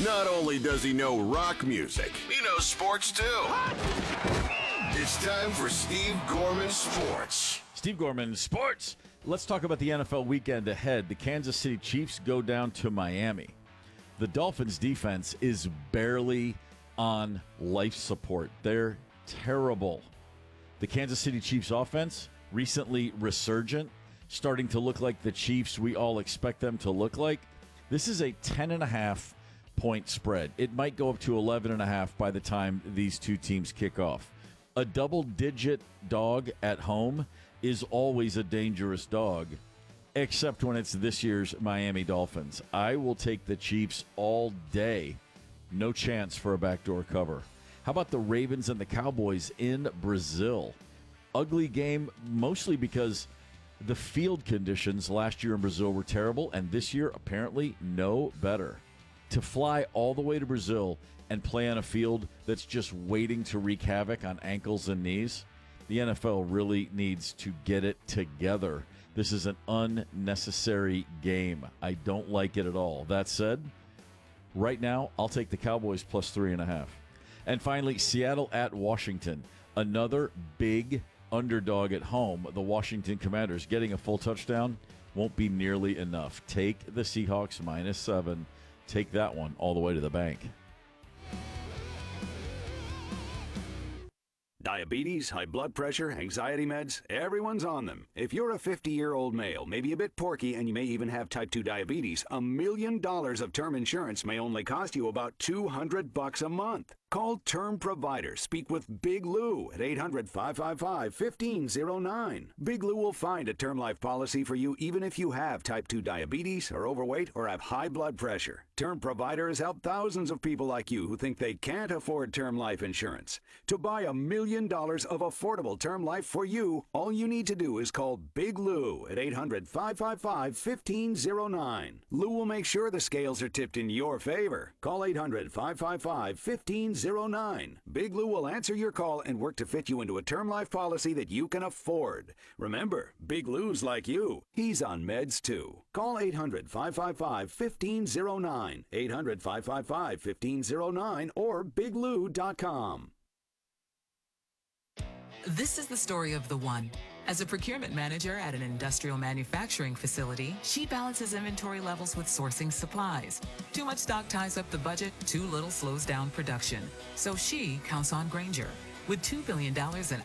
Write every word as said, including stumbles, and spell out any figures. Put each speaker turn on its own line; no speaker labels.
Not only does he know rock music, he knows sports too. It's time for Steve Gorman Sports.
Steve Gorman Sports. Let's talk about the N F L weekend ahead. The Kansas City Chiefs go down to Miami. The Dolphins' defense is barely on life support. They're terrible. The Kansas City Chiefs offense, recently resurgent, starting to look like the Chiefs we all expect them to look like. This is a ten and a half point spread. It might go up to eleven and a half by the time these two teams kick off. A double-digit dog at home is always a dangerous dog, except when it's this year's Miami Dolphins. I will take the Chiefs all day. No chance for a backdoor cover. How about the Ravens and the Cowboys in Brazil? Ugly game, mostly because the field conditions last year in Brazil were terrible, and this year apparently no better. To fly all the way to Brazil and play on a field that's just waiting to wreak havoc on ankles and knees, the N F L really needs to get it together. This is an unnecessary game. I don't like it at all. That said, right now, I'll take the Cowboys plus three and a half. And finally, Seattle at Washington. Another big underdog at home. The Washington Commanders getting a full touchdown won't be nearly enough. Take the Seahawks minus seven. Take that one all the way to the bank.
Diabetes, high blood pressure, anxiety meds, everyone's on them. If you're a fifty-year-old male, maybe a bit porky, and you may even have type two diabetes, a million dollars of term insurance may only cost you about two hundred bucks a month. Call Term Provider. Speak with Big Lou at eight hundred, five five five, one five zero nine. Big Lou will find a term life policy for you even if you have type two diabetes, are overweight, or have high blood pressure. Term Provider has helped thousands of people like you who think they can't afford term life insurance. To buy a million dollars of affordable term life for you, all you need to do is call Big Lou at eight hundred, five five five, one five zero nine. Lou will make sure the scales are tipped in your favor. Call eight hundred, five five five, one five zero nine. Big Lou will answer your call and work to fit you into a term life policy that you can afford. Remember, Big Lou's like you. He's on meds too. Call eight hundred, five five five, one five zero nine. eight hundred, five five five, one five zero nine or big lou dot com.
This is the story of the one. As a procurement manager at an industrial manufacturing facility, she balances inventory levels with sourcing supplies. Too much stock ties up the budget, too little slows down production. So she counts on Grainger. With two billion dollars in